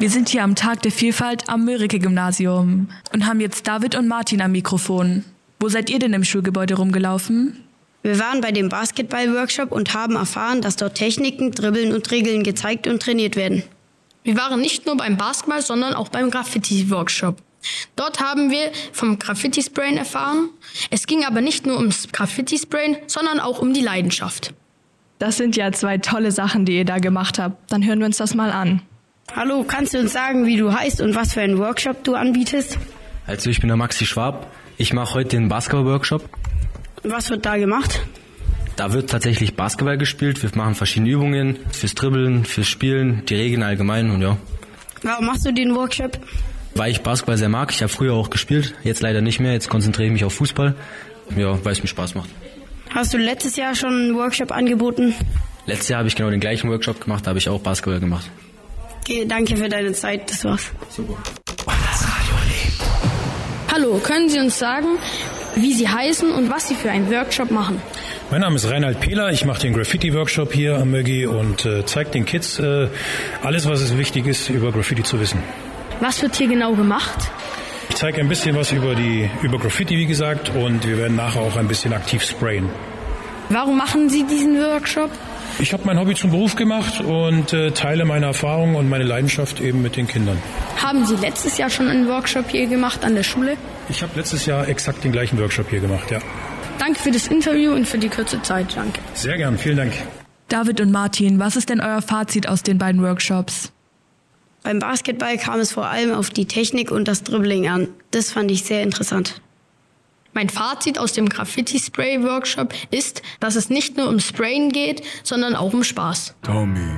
Wir sind hier am Tag der Vielfalt am Mörike-Gymnasium und haben jetzt David und Martin am Mikrofon. Wo seid ihr denn im Schulgebäude rumgelaufen? Wir waren bei dem Basketball-Workshop und haben erfahren, dass dort Techniken, Dribbeln und Regeln gezeigt und trainiert werden. Wir waren nicht nur beim Basketball, sondern auch beim Graffiti-Workshop. Dort haben wir vom Graffiti-Sprayen erfahren. Es ging aber nicht nur ums Graffiti-Sprayen, sondern auch um die Leidenschaft. Das sind ja 2 tolle Sachen, die ihr da gemacht habt. Dann hören wir uns das mal an. Hallo, kannst du uns sagen, wie du heißt und was für einen Workshop du anbietest? Also ich bin der Maxi Schwab. Ich mache heute den Basketball-Workshop. Was wird da gemacht? Da wird tatsächlich Basketball gespielt. Wir machen verschiedene Übungen fürs Dribbeln, fürs Spielen, die Regeln allgemein und ja. Warum machst du den Workshop? Weil ich Basketball sehr mag. Ich habe früher auch gespielt, jetzt leider nicht mehr. Jetzt konzentriere ich mich auf Fußball, ja, weil es mir Spaß macht. Hast du letztes Jahr schon einen Workshop angeboten? Letztes Jahr habe ich genau den gleichen Workshop gemacht, da habe ich auch Basketball gemacht. Okay, danke für deine Zeit, das war's. Super. Hallo, können Sie uns sagen, wie Sie heißen und was Sie für einen Workshop machen? Mein Name ist Reinhard Pehler, ich mache den Graffiti-Workshop hier am Mögi und zeige den Kids alles, was es wichtig ist, über Graffiti zu wissen. Was wird hier genau gemacht? Ich zeige ein bisschen was über Graffiti, wie gesagt, und wir werden nachher auch ein bisschen aktiv sprayen. Warum machen Sie diesen Workshop? Ich habe mein Hobby zum Beruf gemacht und teile meine Erfahrungen und meine Leidenschaft eben mit den Kindern. Haben Sie letztes Jahr schon einen Workshop hier gemacht an der Schule? Ich habe letztes Jahr exakt den gleichen Workshop hier gemacht, ja. Danke für das Interview und für die kurze Zeit. Danke. Sehr gern, vielen Dank. David und Martin, was ist denn euer Fazit aus den beiden Workshops? Beim Basketball kam es vor allem auf die Technik und das Dribbling an. Das fand ich sehr interessant. Mein Fazit aus dem Graffiti-Spray-Workshop ist, dass es nicht nur um Sprayen geht, sondern auch um Spaß. Tommy.